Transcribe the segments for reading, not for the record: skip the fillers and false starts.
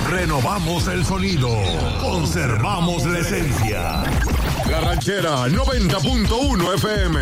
Renovamos el sonido. Conservamos la esencia. La Ranchera 90.1 FM.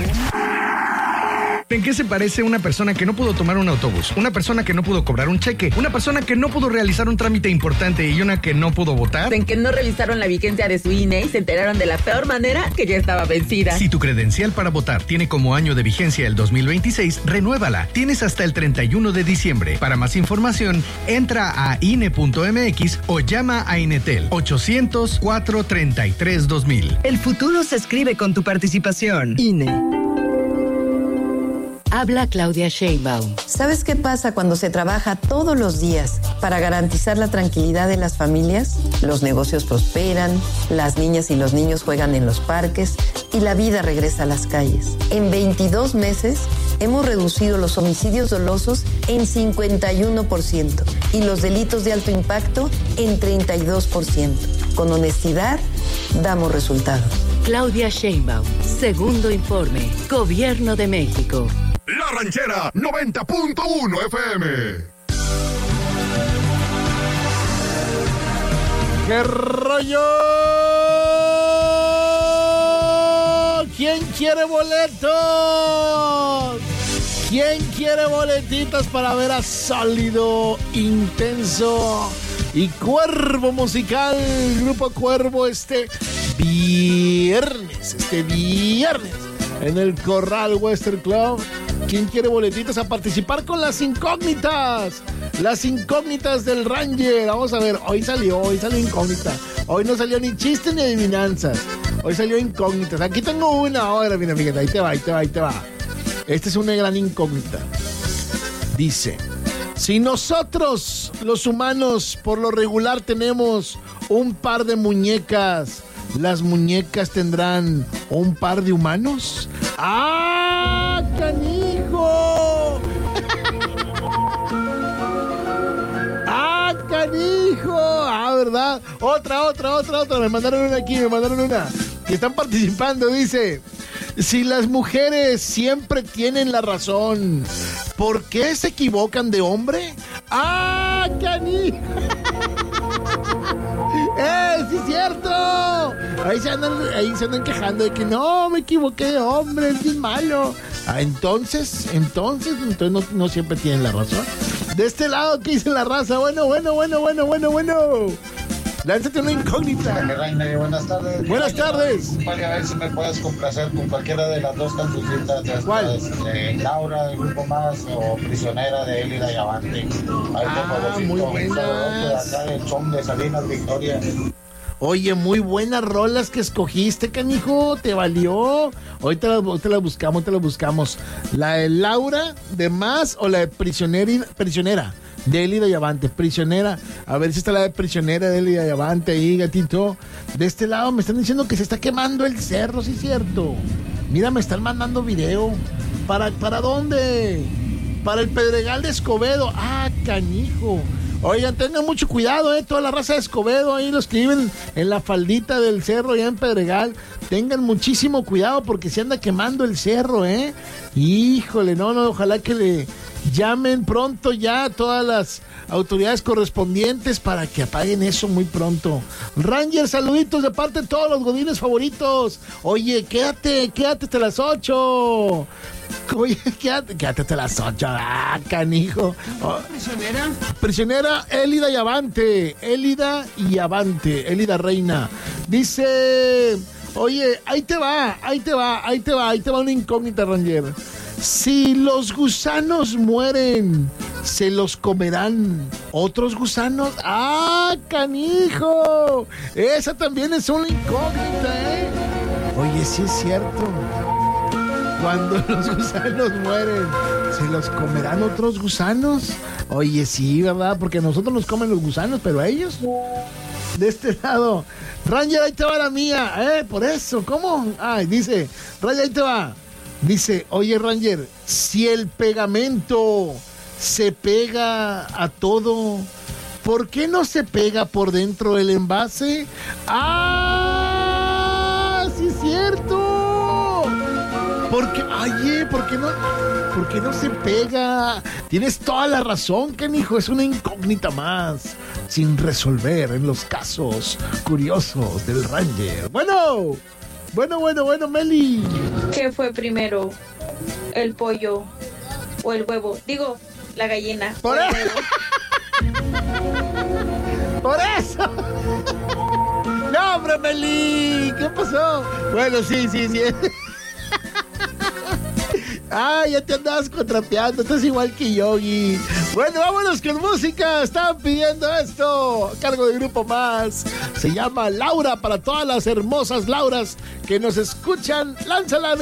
¿En qué se parece una persona que no pudo tomar un autobús? Una persona que no pudo cobrar un cheque, una persona que no pudo realizar un trámite importante y una que no pudo votar. En que no revisaron la vigencia de su INE y se enteraron de la peor manera que ya estaba vencida. Si tu credencial para votar tiene como año de vigencia el 2026, renuévala. Tienes hasta el 31 de diciembre. Para más información, entra a INE.mx o llama a Inetel 800-433-2000. El futuro se escribe con tu participación. INE. Habla Claudia Sheinbaum. ¿Sabes qué pasa cuando se trabaja todos los días para garantizar la tranquilidad de las familias? Los negocios prosperan, las niñas y los niños juegan en los parques y la vida regresa a las calles. En 22 meses hemos reducido los homicidios dolosos en 51% y los delitos de alto impacto en 32%. Con honestidad, damos resultados. Claudia Sheinbaum, segundo informe, Gobierno de México. La Ranchera 90.1 FM. ¡Qué rollo! ¿Quién quiere boletos? ¿Quién quiere boletitos para ver a Sólido, Intenso y Cuervo Musical? Grupo Cuervo este viernes en el Corral Western Club. ¿Quién quiere boletitos a participar con las incógnitas? Las incógnitas del Ranger. Vamos a ver, hoy salió incógnita. Hoy no salió ni chiste ni adivinanzas. Hoy salió incógnitas. Aquí tengo una ahora, mira, fíjate, ahí te va. Esta es una gran incógnita. Dice, si nosotros, los humanos, por lo regular tenemos un par de muñecas, ¿las muñecas tendrán un par de humanos? ¡Ah, canijo! ¡Ah, canijo! Ah, ¿verdad? Otra. Me mandaron una aquí, que están participando, dice, si las mujeres siempre tienen la razón, ¿por qué se equivocan de hombre? ¡Ah, canijo! ¡Sí es cierto! Ahí se andan quejando de que no, me equivoqué de hombre, es bien malo. Ah, entonces no siempre tienen la razón. De este lado, ¿qué dice la raza? Bueno. Lánzate una incógnita. Reina, buenas tardes. Buenas tardes. Vale, a ver si me puedes complacer con cualquiera de las dos cancioncitas. ¿Cuál? Laura, del Grupo Más, o Prisionera, de Élida y Avante. Ahí muy buenas. Acá del Chom de Salinas, Victoria. Oye, muy buenas rolas que escogiste, canijo, te valió. Hoy te la buscamos. ¿La de Laura, de Más, o la de Prisionera? De Élida y Avante, Prisionera. A ver si está la de Prisionera de Élida y Avante ahí, gatito. De este lado me están diciendo que se está quemando el cerro, sí es cierto. Mira, me están mandando video. ¿Para dónde? Para el Pedregal de Escobedo. Ah, canijo. Oigan, tengan mucho cuidado, toda la raza de Escobedo, ahí los que viven en la faldita del cerro, allá en Pedregal. Tengan muchísimo cuidado porque se anda quemando el cerro, Híjole, no, ojalá que le llamen pronto ya a todas las autoridades correspondientes para que apaguen eso muy pronto. Ranger, saluditos de parte de todos los godines favoritos. Oye, quédate hasta las 8. Oye, quédate hasta las 8. Ah, canijo. Prisionera, Élida y Avante. Élida Reina. Dice, oye, ahí te va una incógnita, Ranger. Si los gusanos mueren, ¿se los comerán otros gusanos? ¡Ah, canijo! Esa también es una incógnita, Oye, sí es cierto. Cuando los gusanos mueren, ¿se los comerán otros gusanos? Oye, sí, ¿verdad? Porque a nosotros nos comen los gusanos, pero a ellos... De este lado. Ranger, ahí te va la mía. Por eso, ¿cómo? Ay, dice, Ranger, ahí te va. Dice, oye, Ranger, si el pegamento se pega a todo, ¿por qué no se pega por dentro del envase? ¡Ah! ¡Sí es cierto! ¿Por qué no se pega? Tienes toda la razón, canijo, es una incógnita más. sin resolver en los casos curiosos del Ranger. Bueno, Meli. ¿Qué fue primero? ¿El pollo o el huevo? Digo, la gallina. Por eso. No, hombre, Meli, ¿qué pasó? Bueno, sí. Ah, ya te andabas contrapeando, estás igual que Yogi. Bueno, vámonos con música. Estaban pidiendo esto a cargo del Grupo Más. Se llama Laura, para todas las hermosas Lauras que nos escuchan. Lánzala,